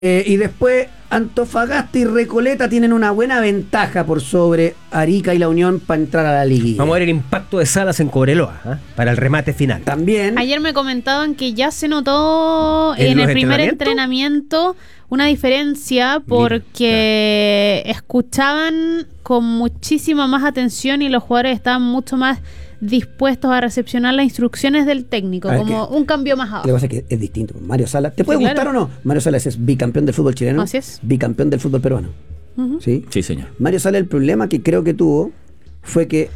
Y después Antofagasta y Recoleta tienen una buena ventaja por sobre Arica y La Unión para entrar a la liguilla. Vamos a ver el impacto de Salas en Cobreloa, para el remate final. También. Ayer me comentaban que ya se notó en el primer entrenamiento una diferencia porque escuchaban con muchísima más atención y los jugadores estaban mucho más dispuestos a recepcionar las instrucciones del técnico, como un cambio más abajo. Lo que pasa es que es distinto. Mario Salas, ¿te puede gustar o no? Mario Salas es bicampeón del fútbol chileno. Así es. Bicampeón del fútbol peruano. ¿Sí? Sí, señor. Mario Salas, el problema que creo que tuvo fue que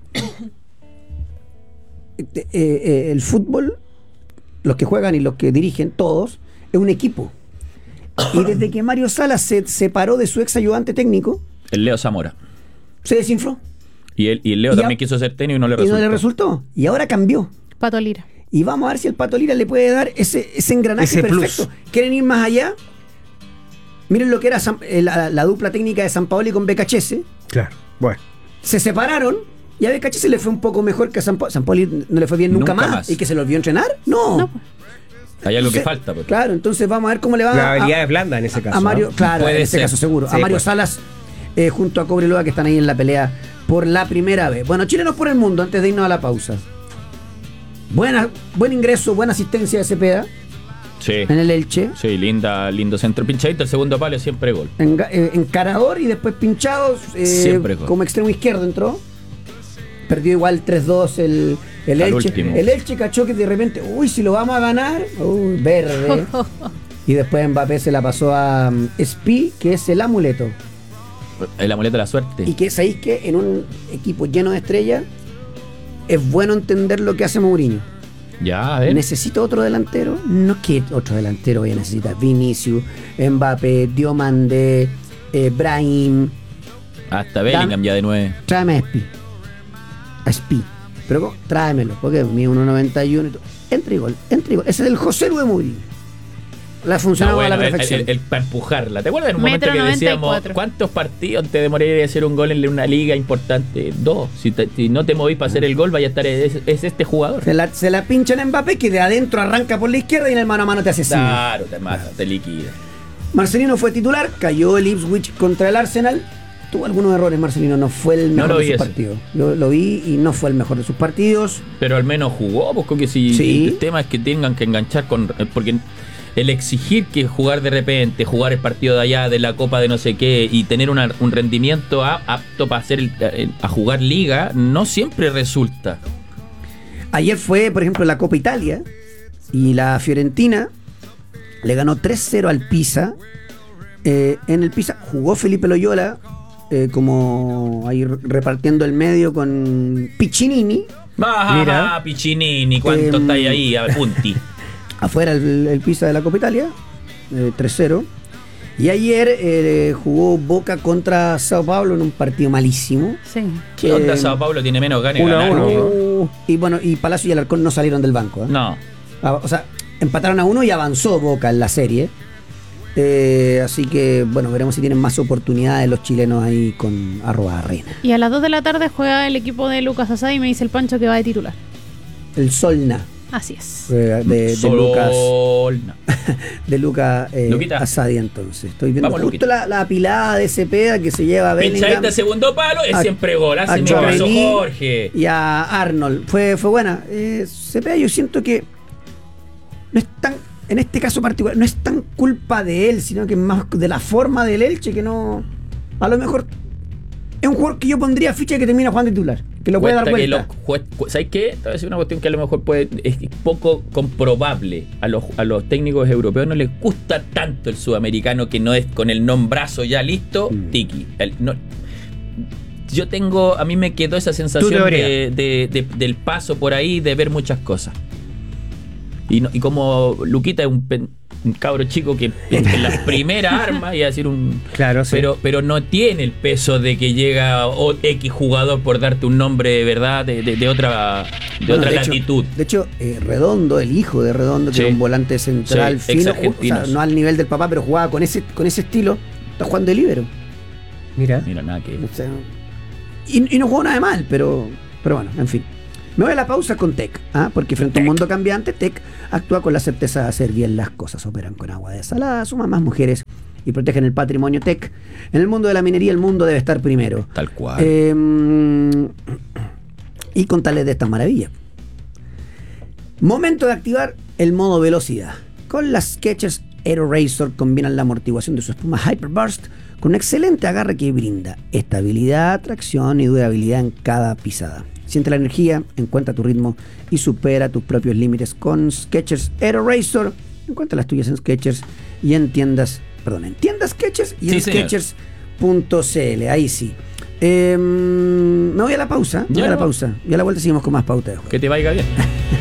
el fútbol, los que juegan y los que dirigen, todos, es un equipo. Y desde que Mario Salas se separó de su ex ayudante técnico, El Leo Zamora. se desinfló. Y el Leo también quiso ser técnico y no le resultó. Y no le resultó. Y ahora cambió. Pato Lira. Y vamos a ver si el Pato Lira le puede dar ese engranaje Ese perfecto. plus. ¿Quieren ir más allá? Miren lo que era la dupla técnica de Sampaoli con Becachese. Claro, bueno. Se separaron y a Becachese le fue un poco mejor que a Sampaoli. Sampaoli no le fue bien nunca más. ¿Y que se lo olvidó entrenar? No. Hay algo que falta. Pues. Claro, entonces vamos a ver cómo le va La habilidad es blanda en ese caso. a Mario. Claro, Puede en ese ser. caso seguro. Sí, a Mario pues. Salas junto a Cobreloa, que están ahí en la pelea por la primera vez. Bueno, chilenos por el mundo, antes de irnos a la pausa. Buen ingreso, buena asistencia de Cepeda Sí. en el Elche. Sí, lindo centro. Pinchadito, el segundo palo siempre gol. Encarador y después pinchados. Siempre gol. Como extremo izquierdo entró. Perdió igual 3-2 el Al Elche. último. El Elche cachó que de repente, si lo vamos a ganar, verde. Y después Mbappé se la pasó a Spi, que es el amuleto. El amuleto de la suerte. Y que sabéis que en un equipo lleno de estrellas es bueno entender lo que hace Mourinho. Ya, a ver. ¿Necesito otro delantero? No, que otro delantero voy a necesitar. Vinicius, Mbappé, Diomande, Brahim. Hasta Bellingham ya de 9. Tráeme a Spi. Pero ¿cómo? Tráemelo, porque mi 1.91 y todo. Entra y gol. Ese es el José Luis Mourinho. La funcionaba a la perfección. Para empujarla. ¿Te acuerdas en un Metro momento que decíamos 94. cuántos partidos te demoraría de hacer un gol en una liga importante? 2. Si no te movís para hacer el gol, vaya a estar es este jugador. Se la pinchan a Mbappé, que de adentro arranca por la izquierda y en el mano a mano te asesina. Claro, te mata, te liquida. Marcelino fue titular, cayó el Ipswich contra el Arsenal. Tuvo algunos errores Marcelino, no fue el mejor de sus partidos. Yo lo vi y no fue el mejor de sus partidos. Pero al menos jugó, porque si Sí. el tema es que tengan que enganchar con... Porque el exigir que jugar de repente, jugar el partido de allá, de la Copa de no sé qué, y tener un rendimiento apto para hacer a jugar liga, no siempre resulta. Ayer fue, por ejemplo, la Copa Italia y la Fiorentina le ganó 3-0 al Pisa. En el Pisa jugó Felipe Loyola como ahí repartiendo el medio con Piccinini. Mira, Piccinini, ¿cuánto estáis ahí? A punti. Afuera el Pisa de la Copa Italia, 3-0. Y ayer jugó Boca contra Sao Paulo en un partido malísimo. Sí. ¿Qué onda? Sao Paulo tiene menos ganas de ganar. 1-1. Y bueno, y Palacio y Alarcón no salieron del banco. No. O sea, empataron a 1 y avanzó Boca en la serie. Así que, bueno, veremos si tienen más oportunidades los chilenos ahí con @arena. Y a las 2 de la tarde juega el equipo de Lucas Asad y me dice el Pancho que va de titular. El Solna. Así es. De Lucas Luquita. Asadi, entonces. Estoy viendo Vamos, justo Luquita. la apilada de Cepeda que se lleva a Bellingham. Pinchadita segundo palo, es a- siempre gol. a Hace mi caso, Tchouaméni Jorge. y a Arnold. Fue buena. Cepeda, yo siento que no es tan, en este caso particular, no es tan culpa de él, sino que es más de la forma del Elche, que no. A lo mejor es un jugador que yo pondría ficha que termina jugando titular. Que lo puede dar vuelta. ¿Sabes qué? Te voy a decir una cuestión que a lo mejor es poco comprobable. A los técnicos europeos no les gusta tanto el sudamericano que no es con el nombrazo ya listo, tiki. A mí me quedó esa sensación del paso por ahí, de ver muchas cosas. Y como Luquita es un cabro chico que en las primeras armas, iba a decir Claro, sí. pero no tiene el peso de que llega X jugador, por darte un nombre de verdad de otra latitud. De hecho, Redondo, el hijo de Redondo, que Sí. era un volante central Sí, fino, finos. no al nivel del papá, pero jugaba con ese estilo, está jugando de líbero. Mira. Mira, nada que... O sea, y no jugó nada de mal, pero bueno, en fin. Me voy a la pausa con TEC, porque frente a un mundo cambiante, TEC actúa con la certeza de hacer bien las cosas. Operan con agua desalada, suman más mujeres y protegen el patrimonio TEC. En el mundo de la minería, el mundo debe estar primero. Tal cual. Y contarles de estas maravillas. Momento de activar el modo velocidad. Con las Skechers Aero Razor combinan la amortiguación de su espuma Hyperburst con un excelente agarre que brinda estabilidad, tracción y durabilidad en cada pisada. Siente la energía, encuentra tu ritmo y supera tus propios límites con Skechers Aero Razor. Encuentra las tuyas en Skechers y en tiendas Skechers y en Skechers.cl. Ahí sí. Me voy a la pausa. Y a la vuelta seguimos con más pauta de juego. Que te vaya bien.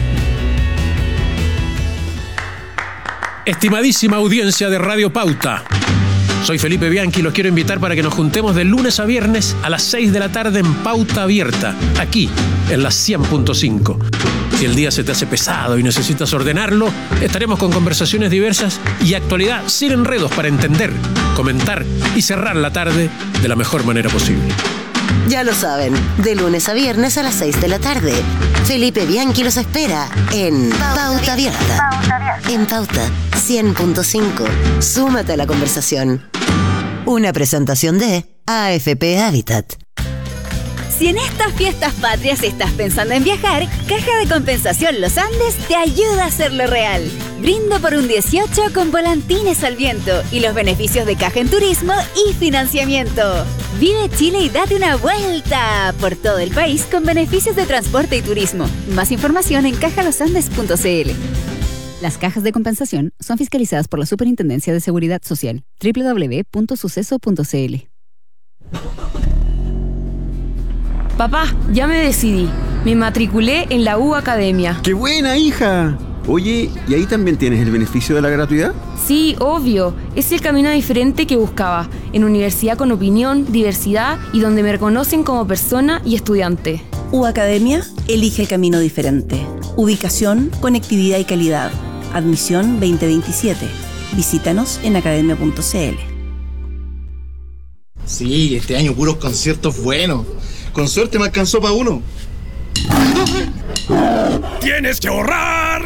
Estimadísima audiencia de Radio Pauta, soy Felipe Bianchi y los quiero invitar para que nos juntemos de lunes a viernes a las 6 de la tarde en Pauta Abierta, aquí en la 100.5. Si el día se te hace pesado y necesitas ordenarlo, estaremos con conversaciones diversas y actualidad sin enredos para entender, comentar y cerrar la tarde de la mejor manera posible. Ya lo saben, de lunes a viernes a las 6 de la tarde. Felipe Bianchi los espera en Pauta Abierta. En Pauta 100.5. Súmate a la conversación. Una presentación de AFP Habitat. Si en estas fiestas patrias estás pensando en viajar, Caja de Compensación Los Andes te ayuda a hacerlo real. Brindo por un 18 con volantines al viento y los beneficios de Caja en Turismo y financiamiento. Vive Chile y date una vuelta por todo el país con beneficios de transporte y turismo. Más información en cajalosandes.cl. Las cajas de compensación son fiscalizadas por la Superintendencia de Seguridad Social. www.suceso.cl. Papá, ya me decidí. Me matriculé en la U Academia. ¡Qué buena, hija! Oye, ¿y ahí también tienes el beneficio de la gratuidad? Sí, obvio. Es el camino diferente que buscaba. En universidad con opinión, diversidad y donde me reconocen como persona y estudiante. U Academia elige el camino diferente. Ubicación, conectividad y calidad. Admisión 2027. Visítanos en academia.cl. Sí, este año puros conciertos buenos. Con suerte me alcanzó para uno. ¡Tienes que ahorrar!